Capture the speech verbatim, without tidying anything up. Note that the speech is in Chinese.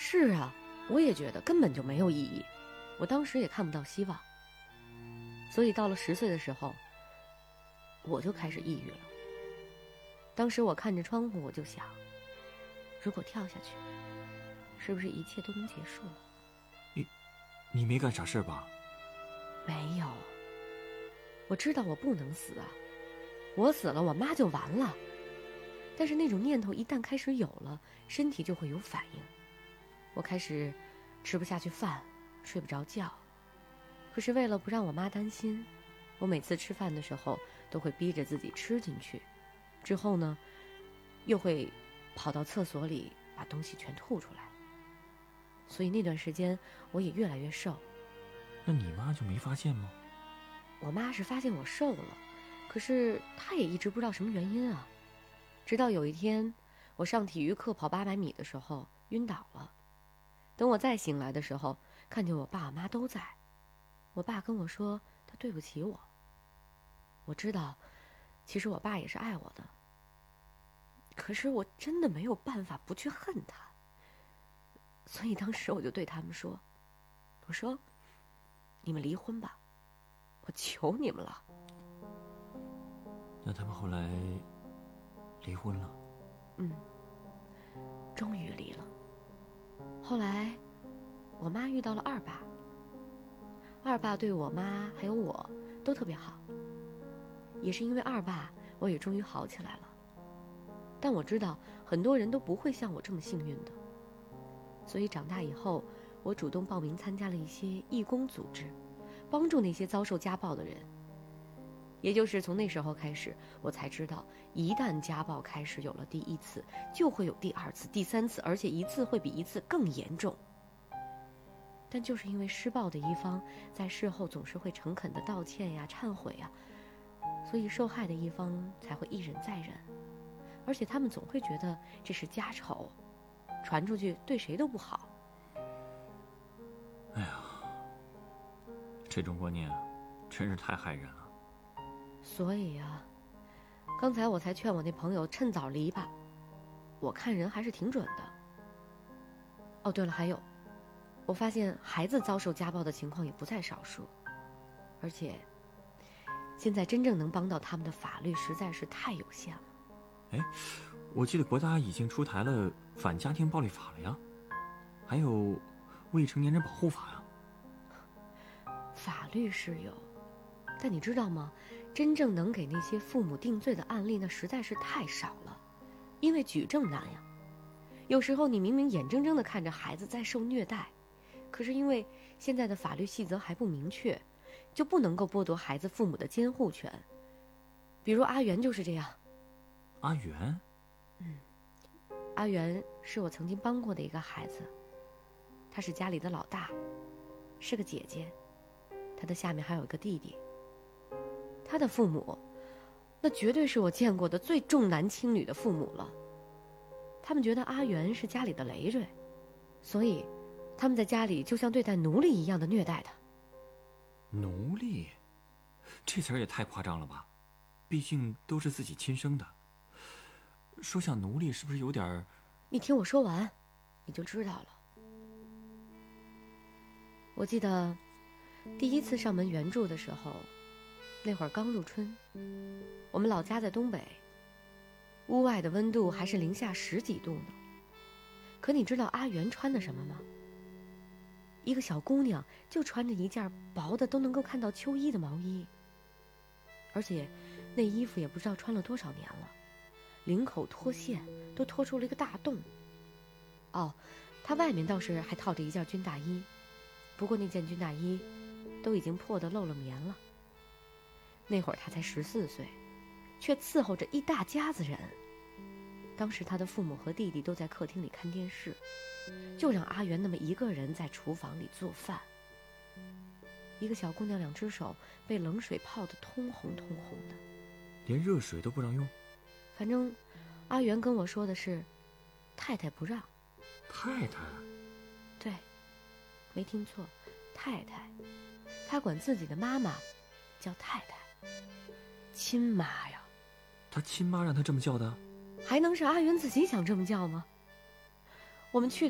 是啊，我也觉得根本就没有意义，我当时也看不到希望。所以到了十岁的时候，我就开始抑郁了。当时我看着窗户，我就想，如果跳下去，是不是一切都能结束了？ 你，你没干傻事吧？ 没有，我知道我不能死啊，我死了，我妈就完了。但是那种念头一旦开始有了，身体就会有反应。我开始吃不下去饭，睡不着觉。可是为了不让我妈担心，我每次吃饭的时候都会逼着自己吃进去，之后呢，又会跑到厕所里把东西全吐出来。所以那段时间我也越来越瘦。 那你妈就没发现吗？ 我妈是发现我瘦了，可是她也一直不知道什么原因啊。直到有一天，我上体育课跑八百米的时候晕倒了。等我再醒来的时候，看见我爸我妈都在。我爸跟我说他对不起我。我知道，其实我爸也是爱我的。可是我真的没有办法不去恨他。所以当时我就对他们说，我说，你们离婚吧，我求你们了。 那他们后来离婚了？ 嗯，终于离了。后来我妈遇到了二爸，二爸对我妈还有我都特别好。也是因为二爸，我也终于好起来了。但我知道很多人都不会像我这么幸运的。所以长大以后，我主动报名参加了一些义工组织，帮助那些遭受家暴的人。也就是从那时候开始，我才知道，一旦家暴开始有了第一次，就会有第二次、第三次，而且一次会比一次更严重。但就是因为施暴的一方在事后总是会诚恳的道歉呀、忏悔呀，所以受害的一方才会一忍再忍，而且他们总会觉得这是家丑，传出去对谁都不好。 哎呀，这种观念真是太害人了。 所以啊，刚才我才劝我那朋友趁早离吧，我看人还是挺准的。哦，对了，还有，我发现孩子遭受家暴的情况也不在少数，而且现在真正能帮到他们的法律实在是太有限了。 哎，我记得国家已经出台了反家庭暴力法了呀，还有未成年人保护法呀。 法律是有，但你知道吗？真正能给那些父母定罪的案例，那实在是太少了，因为举证难呀。有时候你明明眼睁睁地看着孩子在受虐待，可是因为现在的法律细则还不明确，就不能够剥夺孩子父母的监护权。比如阿元就是这样。 阿元？ 嗯，阿元是我曾经帮过的一个孩子，他是家里的老大，是个姐姐，他的下面还有一个弟弟。他的父母，那绝对是我见过的最重男轻女的父母了。他们觉得阿元是家里的累赘，所以他们在家里就像对待奴隶一样的虐待他。 奴隶？这词儿也太夸张了吧，毕竟都是自己亲生的，说像奴隶是不是有点儿…… 你听我说完你就知道了。我记得第一次上门援助的时候，那会儿刚入春，我们老家在东北，屋外的温度还是零下十几度呢。可你知道阿元穿的什么吗？一个小姑娘就穿着一件薄的都能够看到秋衣的毛衣，而且那衣服也不知道穿了多少年了，领口脱线，都脱出了一个大洞。哦，她外面倒是还套着一件军大衣，不过那件军大衣都已经破得漏了棉了。那会儿她才十四岁，却伺候着一大家子人。当时她的父母和弟弟都在客厅里看电视，就让阿元那么一个人在厨房里做饭。一个小姑娘两只手被冷水泡得通红通红的， 连热水都不让用。 反正阿元跟我说的是太太不让。 太太？ 对，没听错，太太。她管自己的妈妈叫太太，亲妈呀。 她亲妈让她这么叫的？ 还能是阿元自己想这么叫吗？我们去